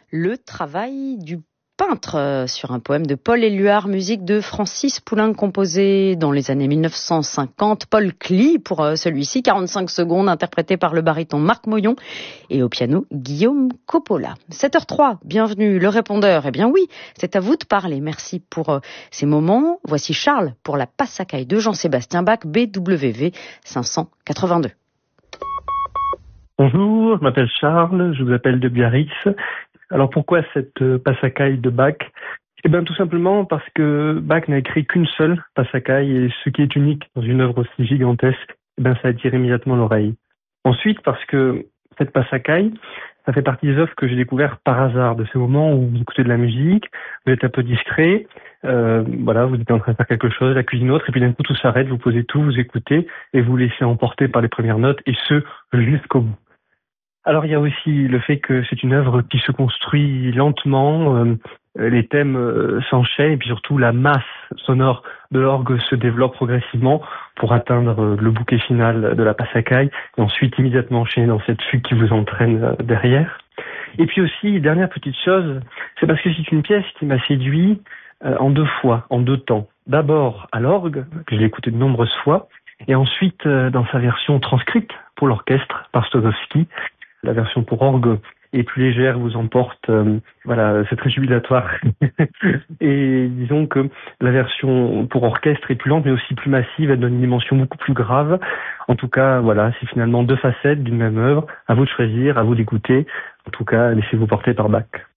Le travail du peintre sur un poème de Paul Éluard, musique de Francis Poulenc composé dans les années 1950. Paul Klee pour celui-ci, 45 secondes, interprété par le baryton Marc Moyon et au piano Guillaume Coppola. 7h03, bienvenue, le répondeur. Eh bien oui, c'est à vous de parler. Merci pour ces moments. Voici Charles pour la Passacaille de Jean-Sébastien Bach, BWV 582. Bonjour, je m'appelle Charles, je vous appelle de Biarritz. Alors pourquoi cette Passacaille de Bach ? Eh bien tout simplement parce que Bach n'a écrit qu'une seule Passacaille et ce qui est unique dans une œuvre aussi gigantesque, eh bien ça attire immédiatement l'oreille. Ensuite parce que cette Passacaille, ça fait partie des œuvres que j'ai découvertes par hasard, de ces moments où vous écoutez de la musique, vous êtes un peu discret, vous êtes en train de faire quelque chose, la cuisine autre, et puis d'un coup tout s'arrête, vous posez tout, vous écoutez et vous laissez emporter par les premières notes et ce jusqu'au bout. Alors il y a aussi le fait que c'est une œuvre qui se construit lentement, les thèmes s'enchaînent et puis surtout la masse sonore de l'orgue se développe progressivement pour atteindre le bouquet final de la Passacaille et ensuite immédiatement enchaîner dans cette fugue qui vous entraîne derrière. Et puis aussi, dernière petite chose, c'est parce que c'est une pièce qui m'a séduit en deux fois, en deux temps. D'abord à l'orgue, que j'ai écouté de nombreuses fois, et ensuite dans sa version transcrite pour l'orchestre par Stokowski. La version pour orgue est plus légère, vous emporte, c'est très jubilatoire. Et disons que la version pour orchestre est plus lente, mais aussi plus massive, elle donne une dimension beaucoup plus grave. En tout cas, c'est finalement deux facettes d'une même œuvre. À vous de choisir, à vous d'écouter. En tout cas, laissez-vous porter par Bach.